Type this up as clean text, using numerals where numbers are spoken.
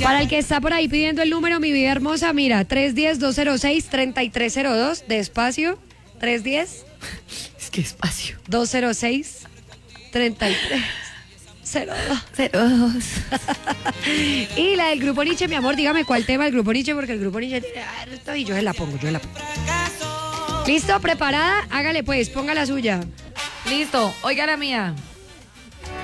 Para el que está por ahí pidiendo el número, mi vida hermosa, mira, 310-206-3302, despacio, 310. Es que espacio. 206-3302. Y la del Grupo Nietzsche, mi amor, dígame cuál tema del Grupo Nietzsche, porque el Grupo Nietzsche tiene harto y yo se la pongo. ¿Listo? ¿Preparada? Hágale pues, ponga la suya. Listo, oiga la mía.